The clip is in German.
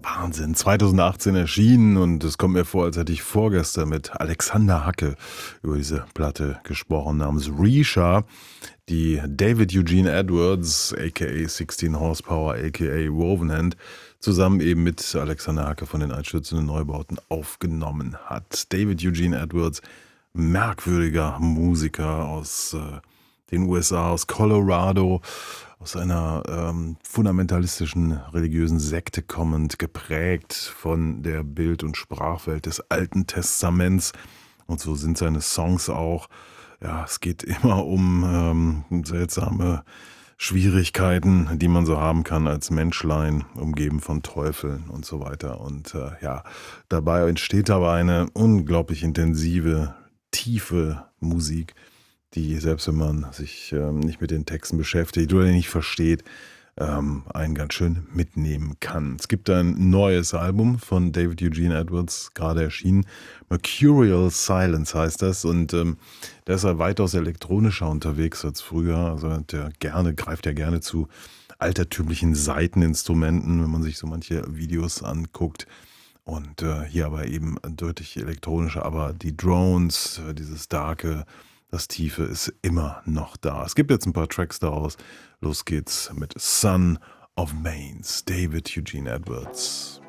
Wahnsinn, 2018 erschienen und es kommt mir vor, als hätte ich vorgestern mit Alexander Hacke über diese Platte gesprochen namens Risha, die David Eugene Edwards, aka 16 Horsepower, aka Wovenhand, zusammen eben mit Alexander Hacke von den Einstürzenden Neubauten aufgenommen hat. David Eugene Edwards, merkwürdiger Musiker aus den USA, aus Colorado, aus einer fundamentalistischen religiösen Sekte kommend, geprägt von der Bild- und Sprachwelt des Alten Testaments. Und so sind seine Songs auch. Ja, es geht immer um seltsame Schwierigkeiten, die man so haben kann als Menschlein, umgeben von Teufeln und so weiter. Und ja, dabei entsteht aber eine unglaublich intensive, tiefe Musik, die, selbst wenn man sich nicht mit den Texten beschäftigt oder nicht versteht, einen ganz schön mitnehmen kann. Es gibt ein neues Album von David Eugene Edwards, gerade erschienen. Mercurial Silence heißt das, und der ist ja weitaus elektronischer unterwegs als früher. Also greift ja gerne zu altertümlichen Saiteninstrumenten, wenn man sich so manche Videos anguckt. Und hier aber eben deutlich elektronischer, aber die Drones, dieses Darke, das Tiefe ist immer noch da. Es gibt jetzt ein paar Tracks daraus. Los geht's mit Son of Mains, David Eugene Edwards.